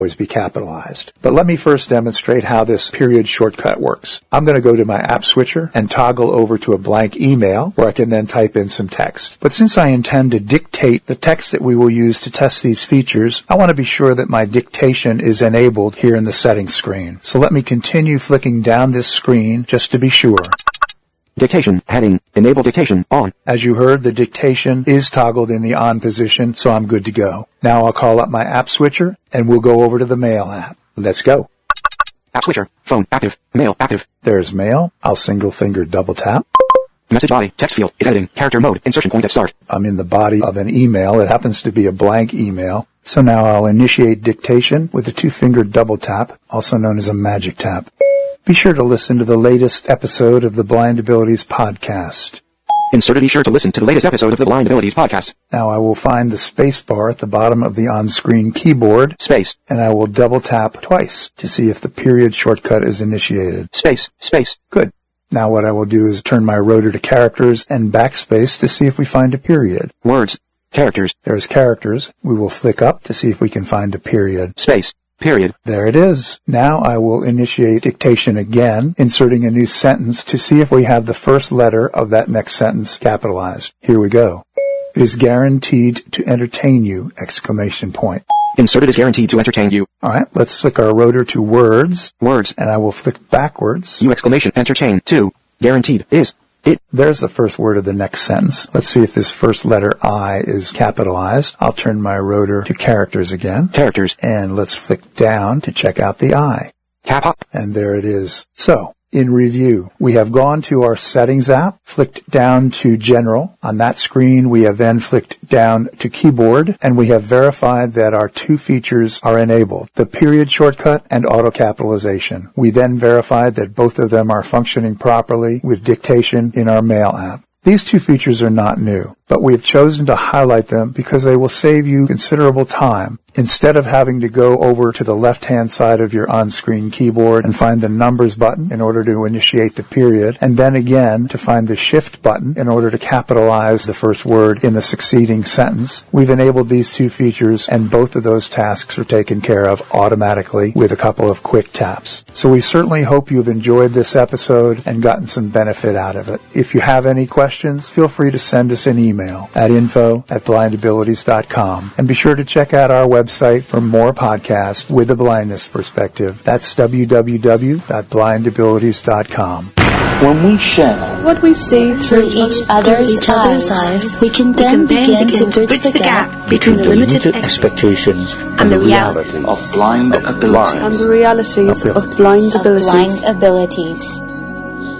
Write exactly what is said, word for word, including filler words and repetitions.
always be capitalized. But let me first demonstrate how this period shortcut works. I'm going to go to my app switcher and toggle over to a blank email where I can then type in some text. But since I intend to dictate the text that we will use to test these features, I want to be sure that my dictation is enabled here in the settings screen. So let me continue flicking down this screen just to be sure. Dictation, heading, enable dictation, on. As you heard, the dictation is toggled in the on position, so I'm good to go. Now I'll call up my app switcher, and we'll go over to the Mail app. Let's go. App switcher, phone, active, Mail, active. There's Mail. I'll single finger double tap. Message body, text field, is editing, character mode, insertion point at start. I'm in the body of an email. It happens to be a blank email. So now I'll initiate dictation with a two-finger double tap, also known as a magic tap. Be sure to listen to the latest episode of the Blind Abilities Podcast. Inserted, be sure to listen to the latest episode of the Blind Abilities Podcast. Now I will find the space bar at the bottom of the on-screen keyboard. Space. And I will double tap twice to see if the period shortcut is initiated. Space. Space. Good. Now what I will do is turn my rotor to characters and backspace to see if we find a period. Words. Characters. There's characters. We will flick up to see if we can find a period. Space. Period. There it is. Now I will initiate dictation again, inserting a new sentence to see if we have the first letter of that next sentence capitalized. Here we go. It is guaranteed to entertain you! Exclamation point. Inserted is guaranteed to entertain you. All right, let's flick our rotor to words. Words. And I will flick backwards. You! Exclamation, entertain, to, guaranteed, is, it. There's the first word of the next sentence. Let's see if this first letter I is capitalized. I'll turn my rotor to characters again. Characters. And let's flick down to check out the I. Cap up. And there it is. So, in review, we have gone to our Settings app, flicked down to General. On that screen, we have then flicked down to Keyboard, and we have verified that our two features are enabled, the period shortcut and auto capitalization. We then verified that both of them are functioning properly with dictation in our Mail app. These two features are not new, but we have chosen to highlight them because they will save you considerable time. Instead of having to go over to the left-hand side of your on-screen keyboard and find the numbers button in order to initiate the period, and then again to find the shift button in order to capitalize the first word in the succeeding sentence, we've enabled these two features, and both of those tasks are taken care of automatically with a couple of quick taps. So we certainly hope you've enjoyed this episode and gotten some benefit out of it. If you have any questions, feel free to send us an email at info at blind abilities dot com, and be sure to check out our website website for more podcasts with a blindness perspective. That's w w w dot blind abilities dot com. When we share what we see through each other's, each other's eyes, we can then, we can begin, begin to bridge the gap between the limited expectations and the reality of blind abilities. And the realities of blind abilities. Blind abilities.